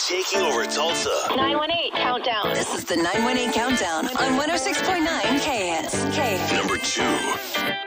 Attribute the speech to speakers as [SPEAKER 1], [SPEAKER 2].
[SPEAKER 1] taking over Tulsa.
[SPEAKER 2] 918 countdown.
[SPEAKER 3] This is the 918 Countdown on 106.9 KHITS.
[SPEAKER 1] Number 2.